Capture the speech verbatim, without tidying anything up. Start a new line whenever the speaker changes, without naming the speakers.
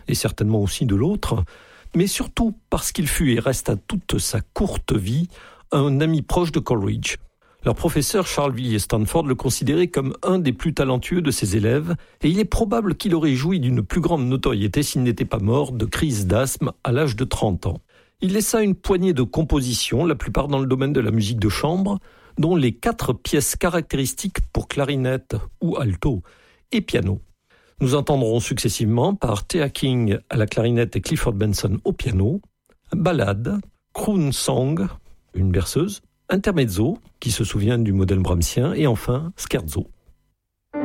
et certainement aussi de l'autre, mais surtout parce qu'il fut et resta toute sa courte vie un ami proche de Coleridge. Leur professeur Charles Villiers Stanford le considérait comme un des plus talentueux de ses élèves, et il est probable qu'il aurait joui d'une plus grande notoriété s'il n'était pas mort de crise d'asthme à l'âge de trente ans. Il laissa une poignée de compositions, la plupart dans le domaine de la musique de chambre, dont les quatre pièces caractéristiques pour clarinette ou alto et piano. Nous entendrons successivement par Thea King à la clarinette et Clifford Benson au piano, ballade, croon song, une berceuse, intermezzo, qui se souvient du modèle brahmsien, et enfin scherzo.